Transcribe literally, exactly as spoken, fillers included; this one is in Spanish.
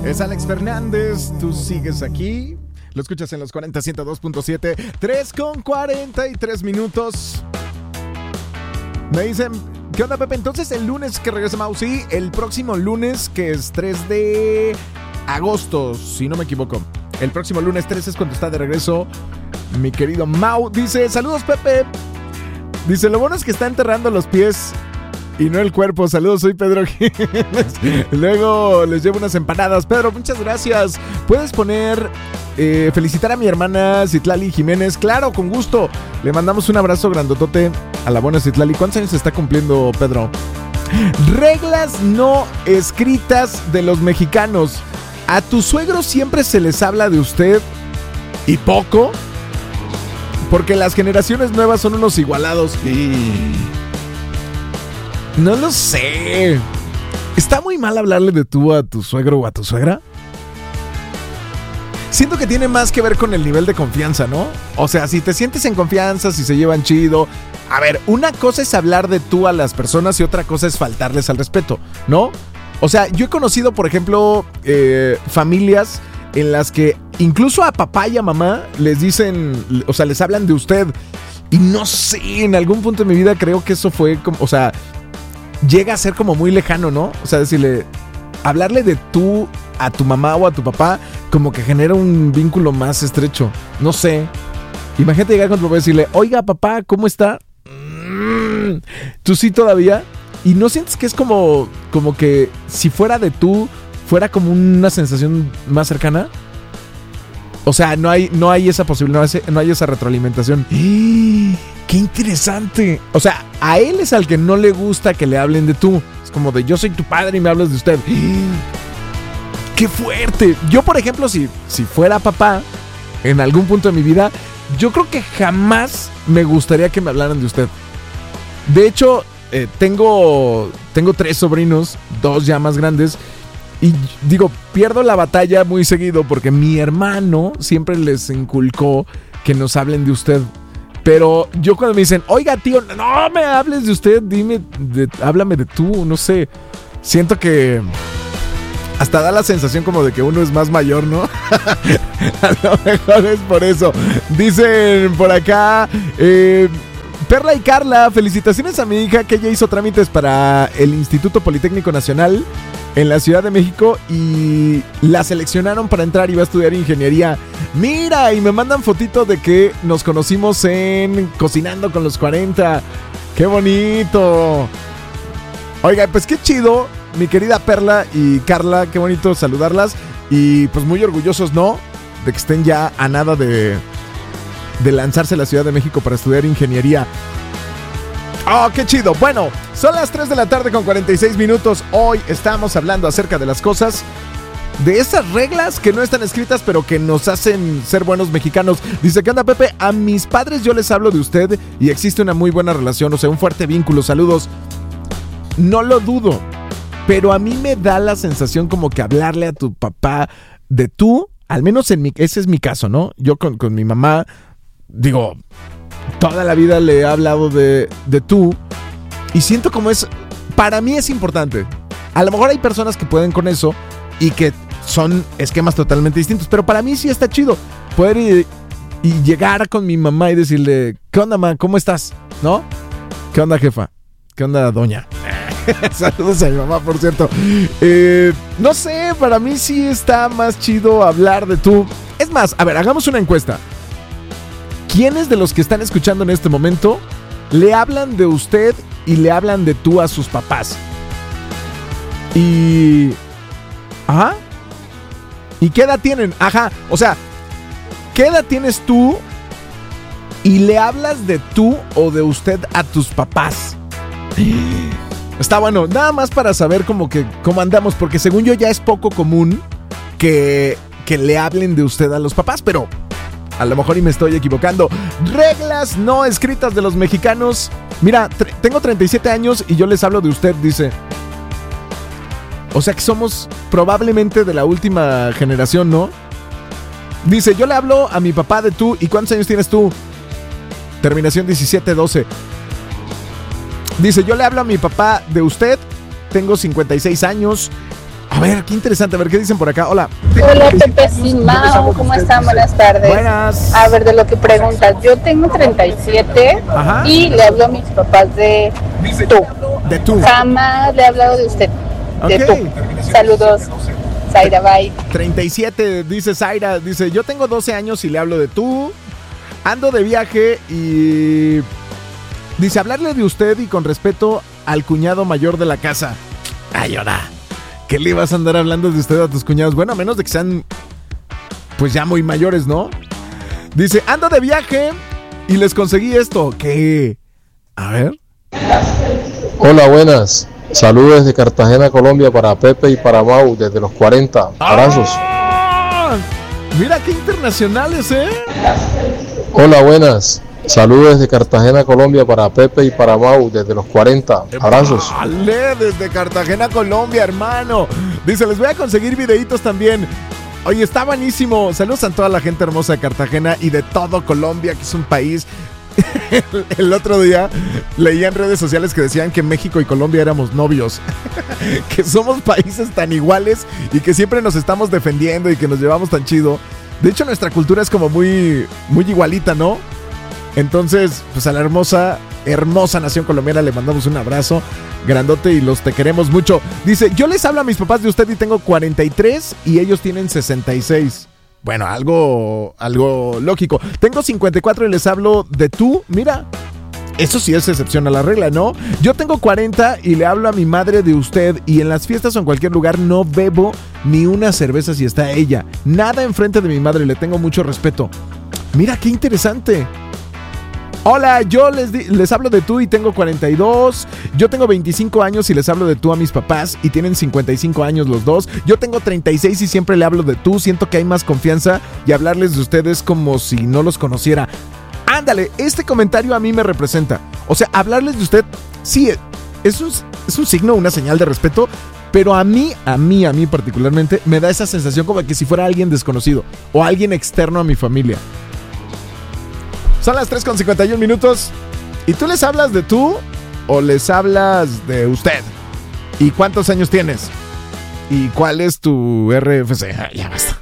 Es Alex Fernández, tú sigues aquí. Lo escuchas en los cuarenta, ciento dos punto siete, tres con cuarenta y tres minutos. Me dicen, ¿qué onda, Pepe? Entonces el lunes que regresa Mau, sí, el próximo lunes, que es tres de agosto, si no me equivoco. El próximo lunes tres es cuando está de regreso mi querido Mau. Dice, saludos, Pepe. Dice, lo bueno es que está enterrando los pies y no el cuerpo. Saludos, soy Pedro Jiménez. Luego les llevo unas empanadas. Pedro, muchas gracias. Puedes poner eh, felicitar a mi hermana Citlali Jiménez. Claro, con gusto. Le mandamos un abrazo grandotote a la buena Citlali. ¿Cuántos años está cumpliendo Pedro? Reglas no escritas de los mexicanos. ¿A tus suegros siempre se les habla de usted y poco? Porque las generaciones nuevas son unos igualados. Y... no lo sé. ¿Está muy mal hablarle de tú a tu suegro o a tu suegra? Siento que tiene más que ver con el nivel de confianza, ¿no? O sea, si te sientes en confianza, si se llevan chido. A ver, una cosa es hablar de tú a las personas y otra cosa es faltarles al respeto, ¿no? O sea, yo he conocido, por ejemplo, eh, familias en las que incluso a papá y a mamá les dicen, o sea, les hablan de usted. Y no sé, en algún punto de mi vida creo que eso fue como, o sea, llega a ser como muy lejano, ¿no? O sea, decirle, hablarle de tú a tu mamá o a tu papá como que genera un vínculo más estrecho. No sé. Imagínate llegar con tu papá y decirle, oiga, papá, ¿cómo está? Mm, ¿tú sí todavía? ¿Y no sientes que es como, como que si fuera de tú, fuera como una sensación más cercana? O sea, no hay, no hay esa posibilidad, no hay, no hay esa retroalimentación. ¡Eh! ¡Qué interesante! O sea, a él es al que no le gusta que le hablen de tú. Es como de, yo soy tu padre y me hablas de usted. ¡Eh! ¡Qué fuerte! Yo, por ejemplo, si, si fuera papá, en algún punto de mi vida, yo creo que jamás me gustaría que me hablaran de usted. De hecho, eh, tengo, tengo tres sobrinos, dos ya más grandes. Y digo, pierdo la batalla muy seguido porque mi hermano siempre les inculcó que nos hablen de usted. Pero yo cuando me dicen, oiga, tío, no me hables de usted, dime, de, háblame de tú, no sé. Siento que hasta da la sensación como de que uno es más mayor, ¿no? A lo mejor es por eso. Dicen por acá, eh, Perla y Carla, felicitaciones a mi hija que ella hizo trámites para el Instituto Politécnico Nacional en la Ciudad de México y la seleccionaron para entrar y va a estudiar ingeniería. Mira, y me mandan fotito de que nos conocimos en Cocinando con los cuarenta. ¡Qué bonito! Oiga, pues qué chido, mi querida Perla y Carla, qué bonito saludarlas. Y pues muy orgullosos, ¿no? De que estén ya a nada de, de lanzarse a la Ciudad de México para estudiar ingeniería. ¡Oh, qué chido! Bueno, son las tres de la tarde con cuarenta y seis minutos. Hoy estamos hablando acerca de las cosas, de esas reglas que no están escritas, pero que nos hacen ser buenos mexicanos. Dice, ¿qué onda, Pepe? A mis padres yo les hablo de usted y existe una muy buena relación, o sea, un fuerte vínculo. Saludos. No lo dudo, pero a mí me da la sensación como que hablarle a tu papá de tú, al menos en mi, ese es mi caso, ¿no? Yo con, con mi mamá, digo, toda la vida le he hablado de, de tú y siento como es, para mí es importante. A lo mejor hay personas que pueden con eso y que son esquemas totalmente distintos, pero para mí sí está chido poder ir y llegar con mi mamá y decirle, ¿qué onda, ma? ¿Cómo estás? ¿No? ¿Qué onda, jefa? ¿Qué onda, doña? Saludos a mi mamá, por cierto. Eh, no sé, para mí sí está más chido hablar de tú. Es más, a ver, hagamos una encuesta. ¿Quiénes de los que están escuchando en este momento le hablan de usted y le hablan de tú a sus papás? Y... Ajá. ¿Y qué edad tienen? Ajá. O sea, ¿qué edad tienes tú y le hablas de tú o de usted a tus papás? Está bueno, nada más para saber como que cómo andamos, porque según yo ya es poco común que, que le hablen de usted a los papás, pero a lo mejor y me estoy equivocando. Reglas no escritas de los mexicanos. Mira, tre- tengo treinta y siete años y yo les hablo de usted, dice. O sea que somos probablemente de la última generación, ¿no? Dice, yo le hablo a mi papá de tú. ¿Y cuántos años tienes tú? Terminación diecisiete doce. Dice, yo le hablo a mi papá de usted. Tengo cincuenta y seis años. ver, qué interesante. A ver, ¿qué dicen por acá? Hola. Hola, Pepe Simao, ¿cómo están? Buenas tardes. Buenas. A ver, de lo que preguntas, yo tengo treinta y siete. Ajá. Y le hablo a mis papás de tú. De tú. Jamás le he hablado de usted. De Ok. tú. Saludos. Zaira, bye. treinta y siete, dice Zaira. Dice, yo tengo doce años y le hablo de tú. Ando de viaje y... Dice, hablarle de usted y con respeto al cuñado mayor de la casa. Ay, ahora, ¿qué le vas a andar hablando de usted a tus cuñados? Bueno, a menos de que sean, pues ya muy mayores, ¿no? Dice, ando de viaje y les conseguí esto. ¿Qué? A ver. Hola, buenas. Saludos desde Cartagena, Colombia, para Pepe y para Mau, desde los cuarenta. Abrazos. ¡Ah! Mira qué internacionales, ¿eh? Hola, buenas. Saludos desde Cartagena, Colombia, para Pepe y para Mau, desde los cuarenta. Abrazos. Vale, desde Cartagena, Colombia, hermano. Dice, les voy a conseguir videitos también. Oye, está buenísimo. Saludos a toda la gente hermosa de Cartagena y de todo Colombia, que es un país. El, el otro día leía en redes sociales que decían que México y Colombia éramos novios. Que somos países tan iguales y que siempre nos estamos defendiendo y que nos llevamos tan chido. De hecho, nuestra cultura es como muy, muy igualita, ¿no? Entonces, pues a la hermosa, hermosa nación colombiana le mandamos un abrazo grandote y los te queremos mucho. Dice, yo les hablo a mis papás de usted y tengo cuarenta y tres y ellos tienen sesenta y seis. Bueno, algo, algo lógico. Tengo cincuenta y cuatro y les hablo de tú. Mira, eso sí es excepción a la regla, ¿no? Yo tengo cuarenta y le hablo a mi madre de usted y en las fiestas o en cualquier lugar no bebo ni una cerveza si está ella. Nada enfrente de mi madre, le tengo mucho respeto. Mira, qué interesante. Hola, yo les, di- les hablo de tú y tengo cuarenta y dos. Yo tengo veinticinco años y les hablo de tú a mis papás y tienen cincuenta y cinco años los dos. Yo tengo treinta y seis y siempre le hablo de tú. Siento que hay más confianza y hablarles de ustedes como si no los conociera. Ándale, este comentario a mí me representa. O sea, hablarles de usted, sí, es un, es un signo, una señal de respeto, pero a mí, a mí, a mí particularmente, me da esa sensación como que si fuera alguien desconocido o alguien externo a mi familia. Son las tres con cincuenta y un minutos. ¿Y tú les hablas de tú o les hablas de usted? ¿Y cuántos años tienes? ¿Y cuál es tu R F C? Ah, ya basta.